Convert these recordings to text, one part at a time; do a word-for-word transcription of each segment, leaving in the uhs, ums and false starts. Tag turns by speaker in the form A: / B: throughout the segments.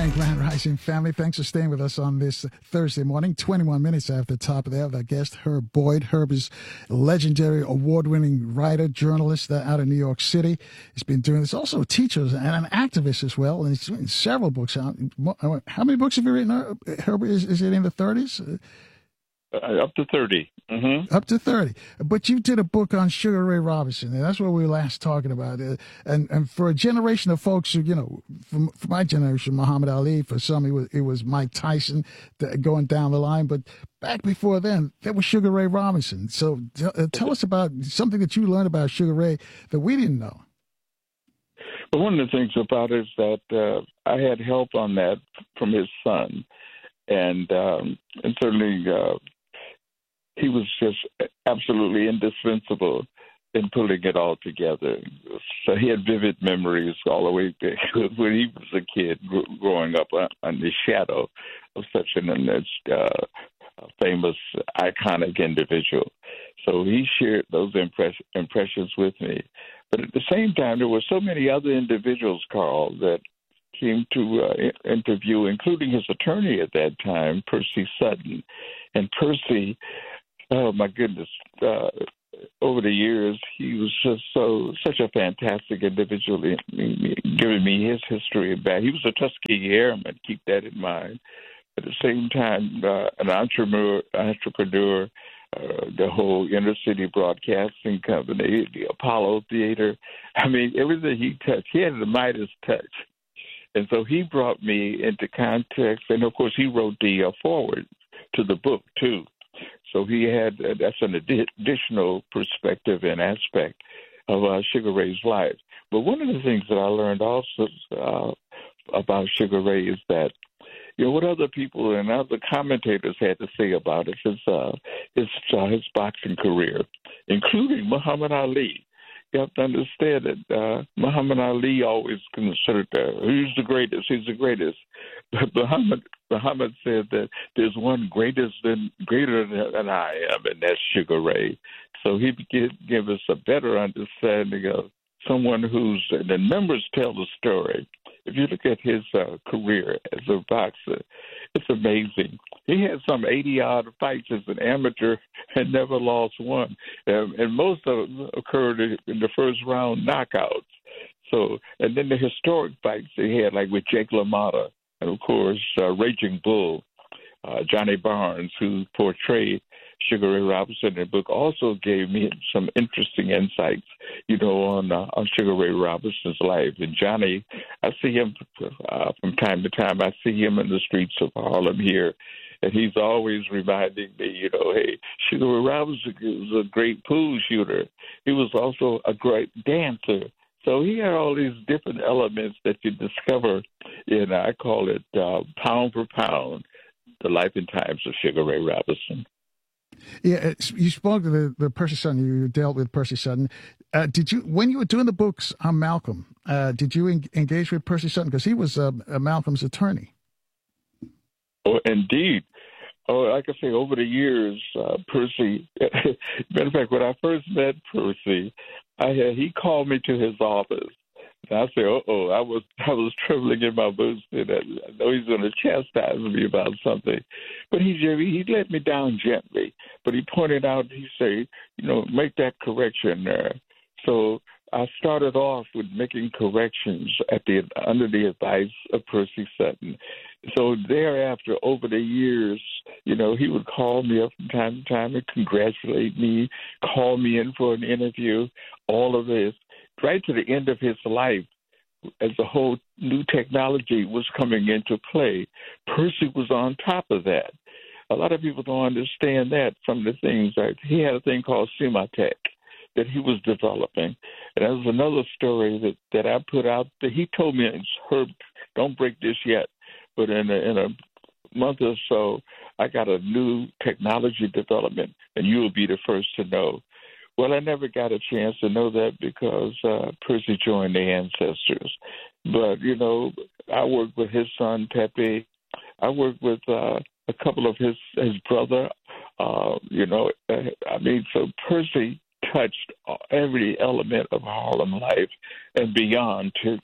A: And Grand Rising family, thanks for staying with us on this Thursday morning, twenty-one minutes after the top of the hour. Our guest, Herb Boyd. Herb is a legendary award-winning writer, journalist uh, out of New York City. He's been doing this, also a teacher and an activist as well, and he's written several books out. How many books have you written, Herb? Is, is it in the thirties?
B: Uh, up to thirty. Mm-hmm.
A: Up to thirty. But you did a book on Sugar Ray Robinson, and that's what we were last talking about. Uh, and and for a generation of folks who, you know, from, for my generation, Muhammad Ali, for some, it was, it was Mike Tyson going down the line. But back before then, there was Sugar Ray Robinson. So t- uh, tell us about something that you learned about Sugar Ray that we didn't know.
B: Well, one of the things about it is that uh, I had help on that from his son. And, um, and certainly... Uh, He was just absolutely indispensable in pulling it all together. So he had vivid memories all the way back when he was a kid growing up in the shadow of such an uh, famous, iconic individual. So he shared those impress- impressions with me. But at the same time, there were so many other individuals, Carl, that came to uh, interview, including his attorney at that time, Percy Sutton. And Percy... Oh, my goodness. Uh, over the years, he was just so such a fantastic individual, in, in, in giving me his history back. He was a Tuskegee Airman, keep that in mind. At the same time, uh, an entrepreneur, entrepreneur uh, the whole inner city broadcasting company, the Apollo Theater. I mean, everything he touched, he had the Midas touch. And so he brought me into context. And, of course, he wrote the uh, foreword to the book, too. So he had, uh, that's an additional perspective and aspect of uh, Sugar Ray's life. But one of the things that I learned also uh, about Sugar Ray is that, you know, what other people and other commentators had to say about it is uh, his, uh, his boxing career, including Muhammad Ali. You have to understand that uh, Muhammad Ali always considered that he's the greatest, he's the greatest. But Muhammad, Muhammad said that there's one greatest than, greater than I am, and that's Sugar Ray. So he gave, gave us a better understanding of someone who's, the numbers tell the story. If you look at his uh, career as a boxer, it's amazing. He had some eighty-odd fights as an amateur and never lost one. Um, and most of them occurred in the first round knockouts. So, and then the historic fights he had, like with Jake LaMotta, and of course, uh, Raging Bull, uh, Johnny Barnes, who portrayed Sugar Ray Robinson in the book, also gave me some interesting insights, you know, on uh, on Sugar Ray Robinson's life. And Johnny, I see him uh, from time to time. I see him in the streets of Harlem here, and he's always reminding me, you know, hey, Sugar Ray Robinson was a great pool shooter. He was also a great dancer. So he had all these different elements that you discover in, I call it uh, pound for pound, the life and times of Sugar Ray Robinson.
A: Yeah, you spoke to the, the Percy Sutton. You dealt with Percy Sutton. Uh, did you, when you were doing the books on Malcolm, uh, did you en- engage with Percy Sutton because he was uh, Malcolm's attorney?
B: Oh, indeed. Oh, like I say, over the years, uh, Percy. Matter of fact, when I first met Percy, I had, he called me to his office. And I said, "Uh-oh!" I was I was trembling in my boots, and I know he's going to chastise me about something. But he he let me down gently. But he pointed out, he said, "You know, make that correction there." So I started off with making corrections at the under the advice of Percy Sutton. So thereafter, over the years, you know, he would call me up from time to time and congratulate me, call me in for an interview, all of this. Right to the end of his life, as the whole new technology was coming into play, Percy was on top of that. A lot of people don't understand that from the things that he had a thing called Sematech that he was developing. And that was another story that, that I put out that he told me, Herb, don't break this yet. But in a, in a month or so, I got a new technology development, and you will be the first to know. Well, I never got a chance to know that because uh, Percy joined the ancestors. But, you know, I worked with his son, Pepe. I worked with uh, a couple of his, his brother. Uh, you know, I mean, so Percy touched every element of Harlem life and beyond, too.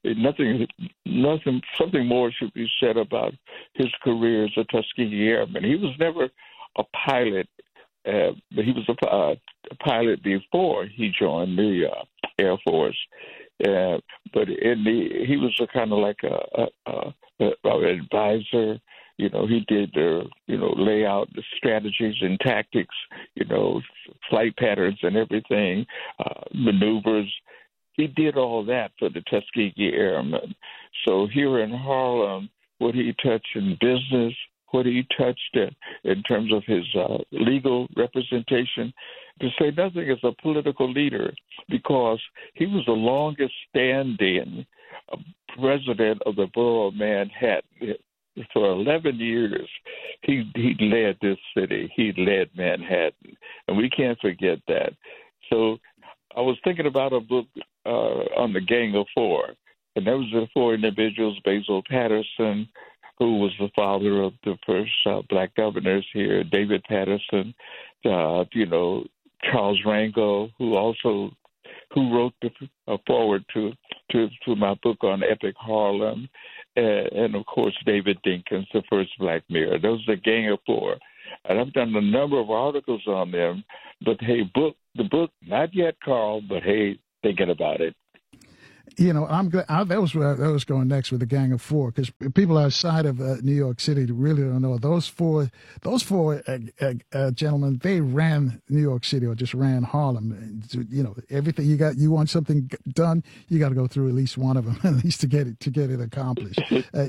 B: nothing, nothing, something more should be said about his career as a Tuskegee Airman. He was never a pilot, uh, but he was a, uh, a pilot before he joined the uh, Air Force. Uh, but in the, he was a kind of like a, a, a, a an advisor. You know, he did the, you know, lay out the strategies and tactics, you know, flight patterns and everything, uh, maneuvers. He did all that for the Tuskegee Airmen. So here in Harlem, what he touched in business, what he touched in, in terms of his uh, legal representation, to say nothing as a political leader, because he was the longest standing uh, president of the borough of Manhattan. For eleven years, he he led this city. He led Manhattan, and we can't forget that. So I was thinking about a book uh, on the Gang of Four, and there was the four individuals: Basil Patterson, who was the father of the first uh, black governors here; David Patterson, uh, you know, Charles Rango, who also who wrote the uh, forward to, to to my book on Epic Harlem. Uh, and, of course, David Dinkins, the first Black mayor. Those are the Gang of Four. And I've done a number of articles on them. But, hey, book the book, not yet, Carl, but, hey, thinking about it.
A: You know, I'm glad I, that was where I was going next with the Gang of Four, because people outside of uh, New York City really don't know those four. Those four uh, uh, uh, gentlemen, they ran New York City, or just ran Harlem. You know, everything you got, you want something done, you got to go through at least one of them, at least to get it to get it accomplished. uh,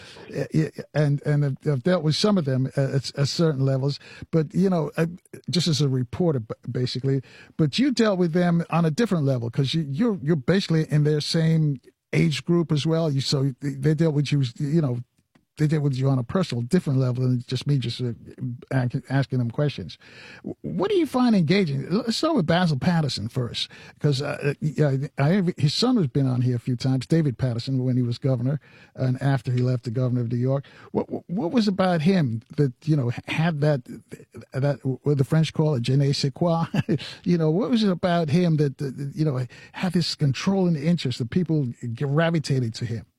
A: and and I've, I've dealt with some of them at, at certain levels, but you know, uh, just as a reporter, basically. But you dealt with them on a different level, because you, you're you're basically in their same age group as well. You so they dealt with you, you know, they dealt with you on a personal, different level than just me just uh, asking them questions. What do you find engaging? Let's start with Basil Patterson first, because uh, I, his son has been on here a few times, David Patterson, when he was governor and after he left the governor of New York. What what was about him that, you know, had that, that what the French call it, je ne sais quoi? You know, what was it about him that, that, you know, had this controlling interest that people gravitated to him?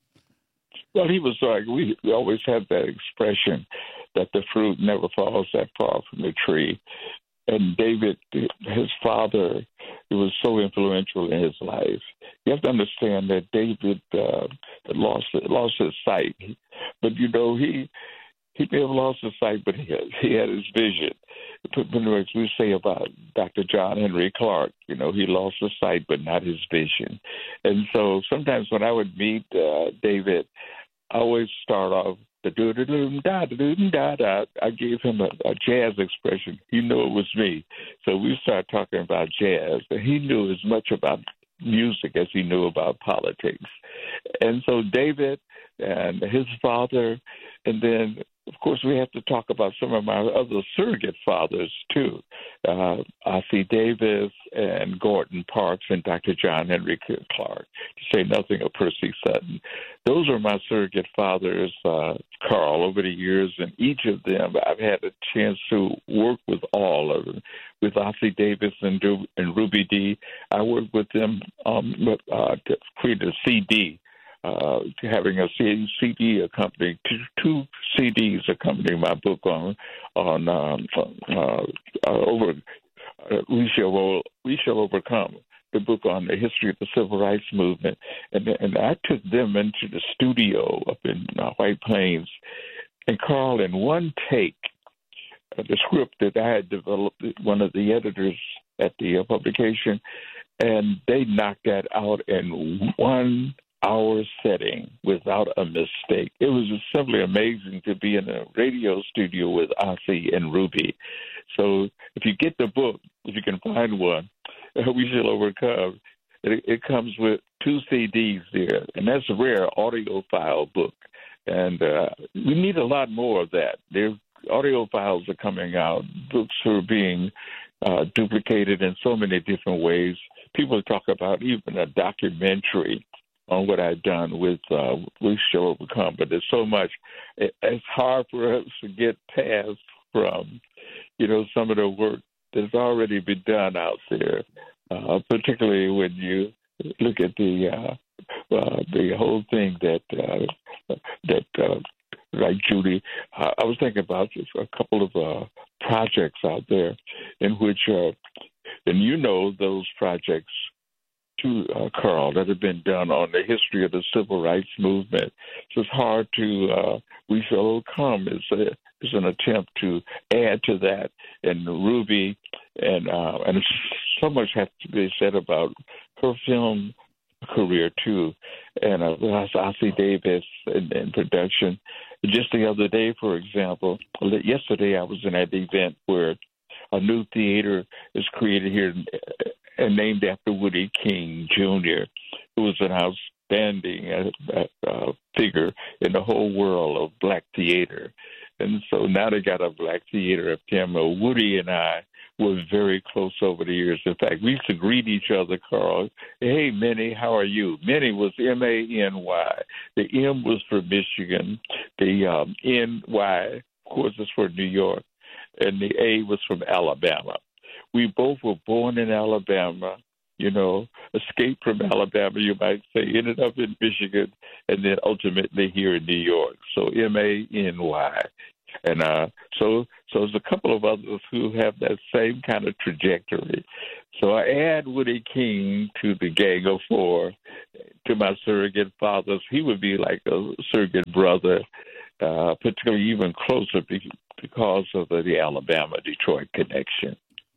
B: Well, he was like, we always have that expression that the fruit never falls that far from the tree. And David, his father, it was so influential in his life. You have to understand that David uh, had lost lost his sight, but you know he he may have lost his sight, but he had, he had his vision. In other words, we say about Doctor John Henry Clark, you know, he lost his sight, but not his vision. And so sometimes when I would meet uh, David, I always start off the do do do da do da da. I gave him a, a jazz expression. He knew it was me, so we started talking about jazz, and he knew as much about music as he knew about politics. And so David and his father, and then of course we have to talk about some of my other surrogate fathers too, uh, Ossie Davis and Gordon Parks and Doctor John Henry Clark, to say nothing of Percy Sutton. Those are my surrogate fathers, uh, Carl, over the years, and each of them I've had a chance to work with all of them. With Ossie Davis and, and Ruby Dee, I worked with them um, uh, to create a C D. Uh, having a C D accompanying two, two C Ds accompanying my book on on um, uh, uh, over uh, we shall we shall overcome, the book on the history of the civil rights movement, and and I took them into the studio up in uh, White Plains, and Carl, in one take, uh, the script that I had developed, one of the editors at the uh, publication, and they knocked that out in one hour setting without a mistake. It was just simply amazing to be in a radio studio with Ossie and Ruby. So if you get the book, if you can find one, We Shall Overcome, it, it comes with two C Ds there, and that's a rare audiophile book. And uh, we need a lot more of that. There, audiophiles are coming out. Books are being uh, duplicated in so many different ways. People talk about even a documentary on what I've done with uh, We Shall Overcome, but there's so much. It, it's hard for us to get past from, you know, some of the work that's already been done out there, uh, particularly when you look at the uh, uh, the whole thing that uh, that uh, like Judy, uh, I was thinking about just a couple of uh, projects out there in which, uh, and you know those projects too, uh, Carl, that have been done on the history of the civil rights movement. So it's hard to, uh, we shall come is, a, is an attempt to add to that. And Ruby, and uh, and so much has to be said about her film career, too. And uh, Ossie Davis in, in production. Just the other day, for example, yesterday I was in that event where a new theater is created here and named after Woody King Junior, who was an outstanding uh, uh, figure in the whole world of black theater. And so now they got a black theater of him. Uh, Woody and I were very close over the years. In fact, we used to greet each other, Carl. Hey, Minnie, how are you? Minnie was M A N Y. The M was for Michigan. The um, N Y, of course, is for New York. And the A was from Alabama. We both were born in Alabama, you know, escaped from Alabama, you might say, ended up in Michigan, and then ultimately here in New York. So M A N Y. And uh, so so there's a couple of others who have that same kind of trajectory. So I add Woody King to the gang of four, to my surrogate fathers. He would be like a surrogate brother, uh, particularly even closer because of the, the Alabama-Detroit connection.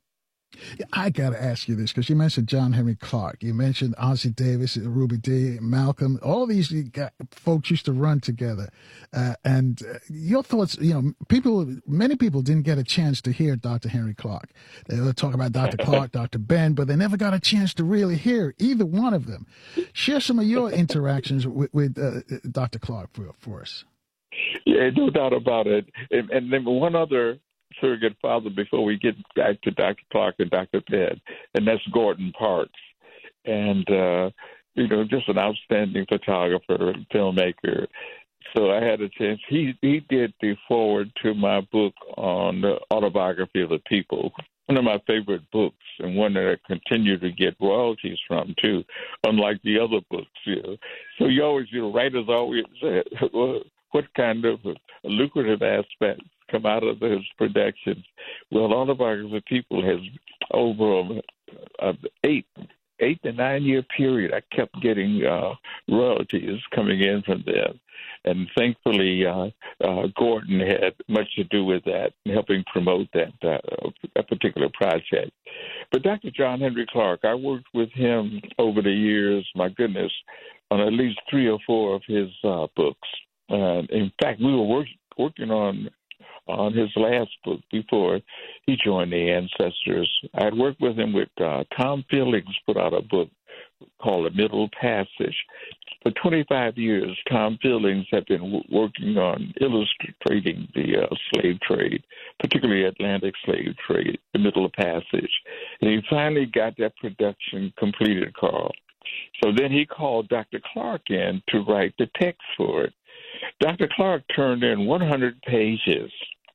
A: I got to ask you this because you mentioned John Henry Clark. You mentioned Ossie Davis, Ruby Dee, Malcolm. All these folks used to run together. Uh, and uh, your thoughts, you know, people, many people didn't get a chance to hear Doctor Henry Clark. They would talk about Doctor Clark, Doctor Ben, but they never got a chance to really hear either one of them. Share some of your interactions with, with uh, Doctor Clark for, for us.
B: Yeah, no doubt about it. And, and then one other surrogate father before we get back to Doctor Clark and Doctor Ben, and that's Gordon Parks. And, uh, you know, just an outstanding photographer and filmmaker. So I had a chance. He, he did the foreword to my book on the autobiography of the people, one of my favorite books, and one that I continue to get royalties from, too, unlike the other books. You know. So you always, you know, writers always say, well, what kind of lucrative aspects come out of those productions? Well, Autobiography of People has over uh, eight, eight to nine year period. I kept getting uh, royalties coming in from them, and thankfully, uh, uh, Gordon had much to do with that, helping promote that uh, a particular project. But Doctor John Henry Clark, I worked with him over the years. My goodness, on at least three or four of his uh, books. Uh, in fact, we were work, working on on his last book before he joined the Ancestors. I had worked with him with uh, Tom Fillings, put out a book called The Middle Passage. For twenty-five years, Tom Fillings had been w- working on illustrating the uh, slave trade, particularly Atlantic slave trade, The Middle Passage. And he finally got that production completed, Carl. So then he called Doctor Clark in to write the text for it. Doctor Clark turned in one hundred pages.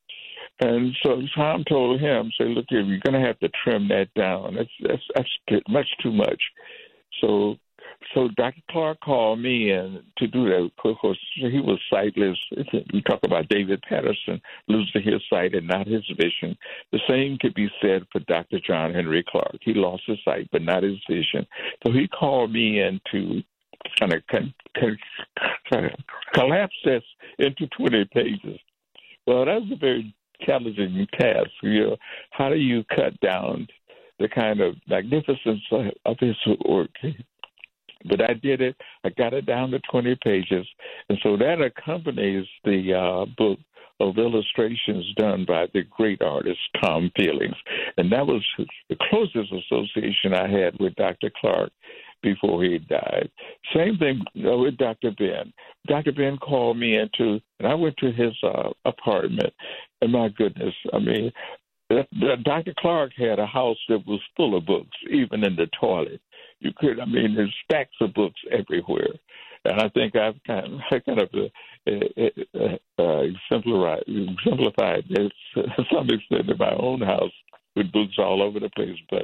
B: And so Tom told him, say, look here, you're going to have to trim that down. That's, that's, that's much too much. So so Doctor Clark called me in to do that. Of course, he was sightless. We talk about David Patterson losing his sight and not his vision. The same could be said for Doctor John Henry Clark. He lost his sight, but not his vision. So he called me in to kind of con- con- con- collapse this into twenty pages. Well, that was a very challenging task. You know, how do you cut down the kind of magnificence of his work? But I did it. I got it down to twenty pages, and so that accompanies the uh, book of illustrations done by the great artist Tom Fillings, and that was the closest association I had with Doctor Clark before he died. Same thing with Doctor Ben. Doctor Ben called me into, and I went to his uh, apartment, and my goodness, I mean, Doctor Clark had a house that was full of books, even in the toilet. You could, I mean, there's stacks of books everywhere. And I think I've kind of, I kind of uh, uh, uh, exemplified, exemplified this to some extent in my own house with books all over the place. But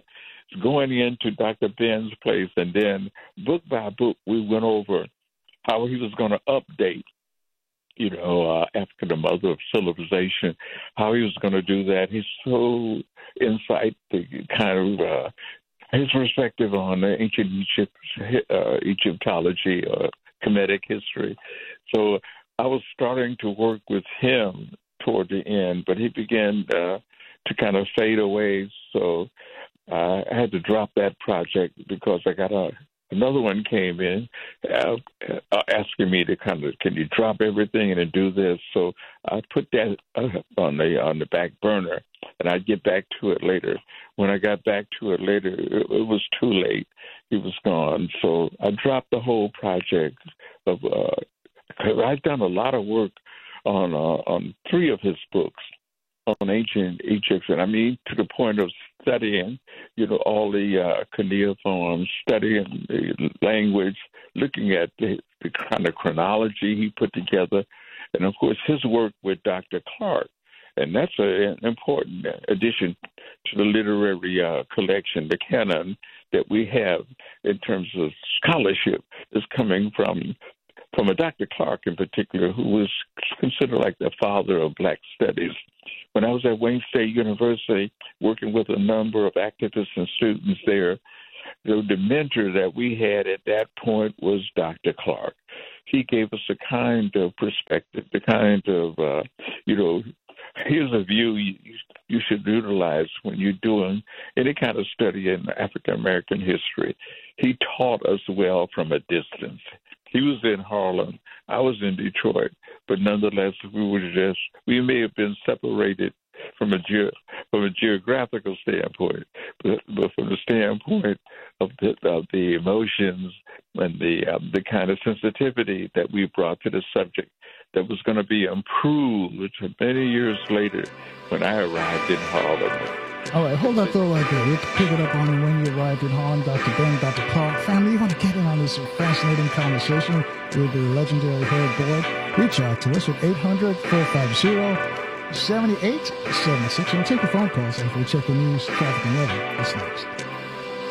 B: going into Doctor Ben's place, and then book by book, we went over how he was going to update, you know, uh, Africa, the mother of civilization, how he was going to do that. He's so insight, the kind of uh, his perspective on uh, ancient Egypt, uh, Egyptology, uh, Kemetic history. So I was starting to work with him toward the end, but he began uh, to kind of fade away. So uh, I had to drop that project because I got a another one came in uh, uh, asking me to kind of, can you drop everything and do this? So I put that uh, on the on the back burner, and I'd get back to it later. When I got back to it later, it, it was too late. He was gone. So I dropped the whole project of. Uh, I've done a lot of work on uh, on three of his books on ancient Egypt, and I mean to the point of studying, you know, all the uh, cuneiforms, studying the language, looking at the, the kind of chronology he put together, and of course his work with Doctor Clark. And that's a, an important addition to the literary uh, collection, the canon that we have in terms of scholarship is coming from from a Doctor Clark in particular, who was considered like the father of Black studies. When I was at Wayne State University working with a number of activists and students there, the, the mentor that we had at that point was Doctor Clark. He gave us a kind of perspective, the kind of, uh, you know, here's a view you, you should utilize when you're doing any kind of study in African American history. He taught us well from a distance. He was in Harlem. I was in Detroit, but nonetheless, we were just, we may have been separated from a ge- from a geographical standpoint, but, but from the standpoint of the, of the emotions and the um, the kind of sensitivity that we brought to the subject that was going to be improved many years later when I arrived in Harlem.
A: All right, hold that thought right there. We'll pick it up on when you arrived in Harlem. Doctor Ben, Doctor Clark. Family, you want to get in on this fascinating conversation with the legendary Herb Boyd? Reach out to us at eight hundred, four five zero, seven eight seven six. We'll take your phone calls after we check the news, traffic, and weather. That's next.